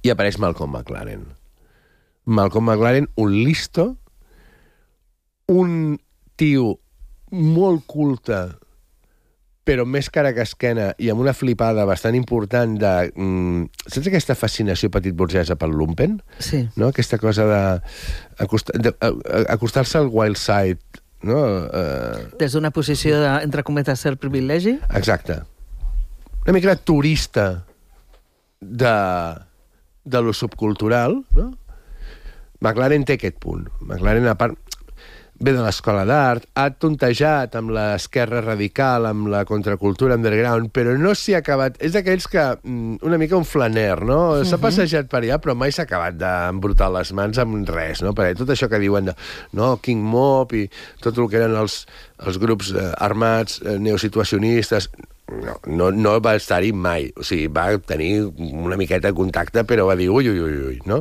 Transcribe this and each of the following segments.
i apareix Malcolm McLaren. Malcolm McLaren, un listo, un tio molt culte, però més cara que esquena i amb una flipada bastant important de... saps aquesta fascinació petit burgesa pel lumpen? Sí. No? Aquesta cosa d'acostar-se al wild side, no? Des d'una posició de, entre cometes, cert privilegi? Exacte. Una mica de turista de lo subcultural, no? McLaren té aquest punt. McLaren, a part, ve de l'escola d'art, ha tontejat amb l'esquerra radical, amb la contracultura underground, però no s'hi ha acabat... És d'aquells que, una mica un flaner, no? S'ha passejat per allà, però mai s'ha acabat d'embrutar les mans amb res, no? Perquè tot això que diuen de King Mob i tot el que eren els grups armats, neosituacionistes... No va estar-hi mai. O sigui, va tenir una miqueta de contacte, però va dir ui, no?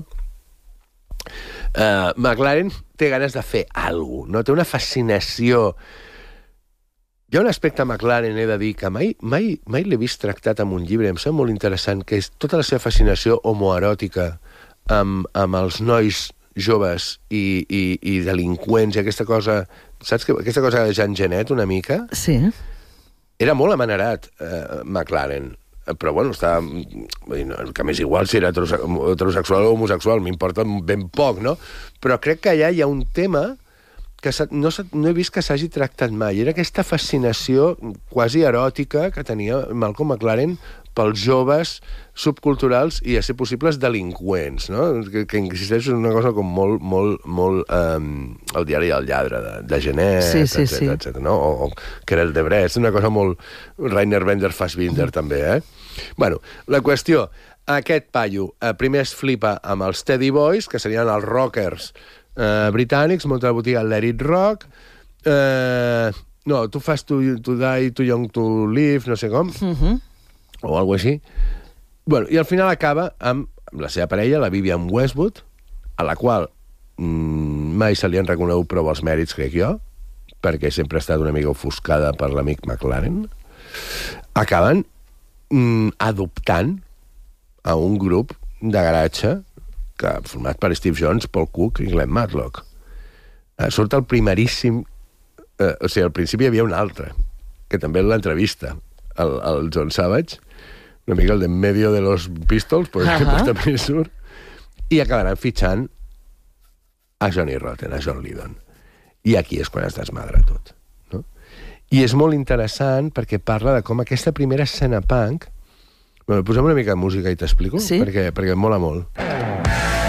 McLaren té ganes de fer alguna cosa, no? Té una fascinació. Hi ha un aspecte a McLaren, he de dir, que mai l'he vist tractat en un llibre, em sembla molt interessant, que és tota la seva fascinació homoeròtica amb els nois joves i delinqüents i aquesta cosa, saps? Aquesta cosa de Jean Genet, una mica. Sí. Era molt amanerat, McLaren. Però, bueno, està... que m'és igual si era heterosexual o homosexual, m'importa ben poc, no? Però crec que allà hi ha un tema que no he vist que s'hagi tractat mai. Era aquesta fascinació quasi eròtica que tenia Malcolm McLaren pels joves subculturals i, a ser possibles, delinqüents, no? Que insisteix en una cosa com molt el diari del lladre, de Genet, etc. No? O Querelle de Brest, una cosa molt Rainer Bender Fassbinder, també, Bueno, la qüestió, aquest paio primer es flipa amb els Teddy Boys, que serien els rockers britànics, munta la botiga Let It Rock, no, tu fas to die, too young to live, no sé com, o alguna així. Bueno, i al final acaba amb la seva parella, la Vivian Westwood, a la qual mai se li han reconegut prou els mèrits, crec jo, perquè sempre ha estat una mica ofuscada per l'amic McLaren. Acaben adoptant a un grup de garatge format per Steve Jones, Paul Cook i Glenn Matlock. Surt el primeríssim... o sigui, al principi hi havia un altre, que també en l'entrevista, el John Savage, una mica el de medio de los Pistols, pues també surt, i acabaran fitxant a Johnny Rotten, a John Lydon. I aquí és quan es desmadra tot. No? I és molt interessant perquè parla de com aquesta primera escena punk... Bueno, posem una mica de música i t'explico, perquè em mola molt.